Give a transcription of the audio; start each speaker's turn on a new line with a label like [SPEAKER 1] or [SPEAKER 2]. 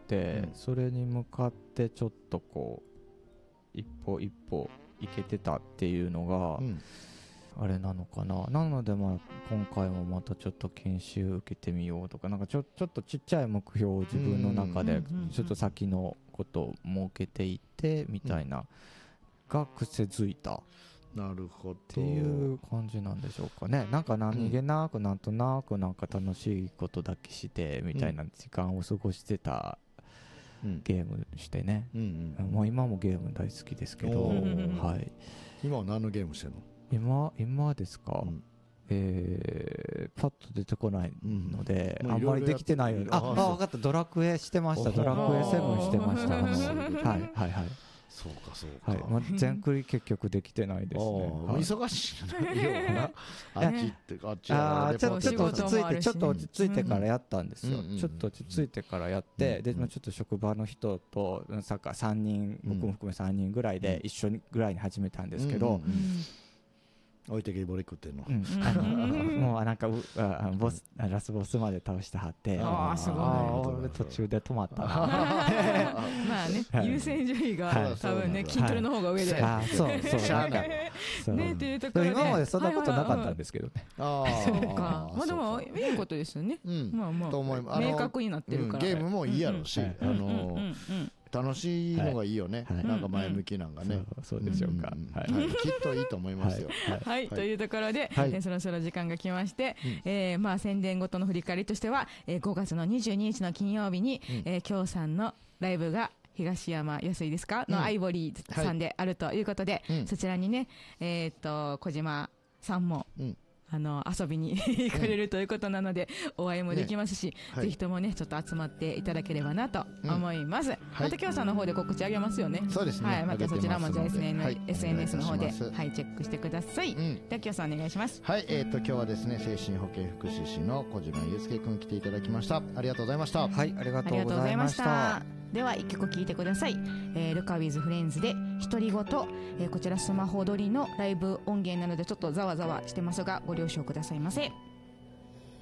[SPEAKER 1] て、それに向かってちょっとこう一歩一歩いけてたっていうのが、あれなのかな。なので今回もまたちょっと研修受けてみようとか、なんかちょっとちっちゃい目標を自分の中でちょっと先のことを設けていってみたいな、が癖づいた。
[SPEAKER 2] なるほど
[SPEAKER 1] っていう感じなんでしょうかね。なんか何気なくなんとなくなんか楽しいことだけしてみたいな時間を過ごしてたゲームしてね、もう今もゲーム大好きですけど、はい。
[SPEAKER 2] 今は何のゲームしてるの？
[SPEAKER 1] 今ですか、パッと出てこないので、あんまりできてないよね。分かった。ドラクエしてました。ドラクエ7してました。はいはいはい。
[SPEAKER 2] そうかそうか、
[SPEAKER 1] はい、全クリ結局できてないですね。
[SPEAKER 2] 忙しいようなあっちってあっち
[SPEAKER 1] ちょっと落ち着いてからやったんですよ。ちょっと落ち着いてからやって、でちょっと職場の人と3人、僕も含め3人ぐらいで一緒ぐらいに始めたんですけど、
[SPEAKER 2] 置いてけぼり食ってんの、
[SPEAKER 1] もうなんかラスボスまで倒してはって、
[SPEAKER 3] すごい。
[SPEAKER 1] 俺途中で止まったな。
[SPEAKER 3] まあね、優先順位が多分ね、筋トレの方が上で、
[SPEAKER 1] そう
[SPEAKER 2] しゃあない
[SPEAKER 3] ねっていうところで、
[SPEAKER 1] 今までそんなことなかったんですけどね。
[SPEAKER 3] そうか。まあでもいいことですよね。まあまあ明確になってるから、
[SPEAKER 2] ゲームもいいやろし、楽しいのがいいよね、なんか前向きなんかね。
[SPEAKER 1] そうでしょうか。
[SPEAKER 2] きっといいと思いますよ。
[SPEAKER 3] はい、というところでそろそろ時間が来まして、まあ宣伝ごとの振り返りとしては、5月の22日の金曜日に京さんのライブが東山安いですかのアイボリーさんであるということで、そちらにね、小島さんも遊びに行かれるということなので、お会いもできますし、ぜひともねちょっと集まっていただければなと思います。また京さんの方で告知あげますよね。
[SPEAKER 2] そうですね。
[SPEAKER 3] はい、またそちらもじゃあ SNS の方でチェックしてください。では京さんお願いします。
[SPEAKER 2] はい、今日はですね、精神保健福祉士の小島祐介くん来ていただきました。ありがとうございました。
[SPEAKER 1] はい、ありがとうございました。
[SPEAKER 3] では一曲聴いてください。ルカウィズフレンズで独り言。こちらスマホ撮りのライブ音源なのでちょっとざわざわしてますがご了承くださいませ。